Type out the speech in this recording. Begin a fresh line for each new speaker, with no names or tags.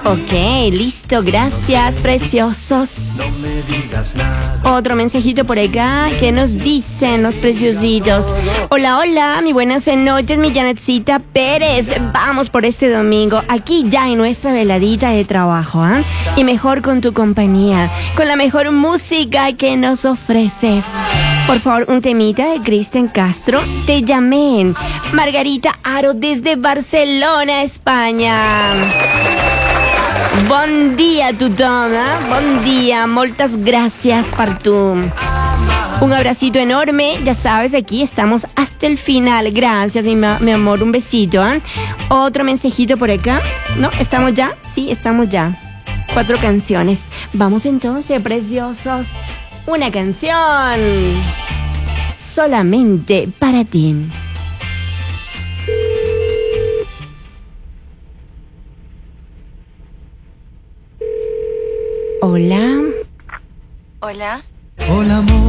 Ok, listo, gracias, preciosos. Otro mensajito por acá. ¿Qué nos dicen los preciositos? Hola, hola, mi buenas noches, mi Janetcita Pérez. Vamos por este domingo, aquí ya en nuestra veladita de trabajo, ¿ah? Y mejor con tu compañía, con la mejor música que nos ofreces. Por favor, un temita de Cristian Castro. Te llamé. Margarita Aro desde Barcelona, España. Bon dia a tothom, bon dia, moltes gràcies per tu. Un abracito enorme, ya sabes, aquí estamos hasta el final. Gracias, mi amor, un besito. Otro mensajito por acá. ¿No? ¿Estamos ya? Sí, estamos ya. 4 canciones. Vamos entonces, preciosos. Una canción solamente para ti. Hola.
Hola.
Hola, amor.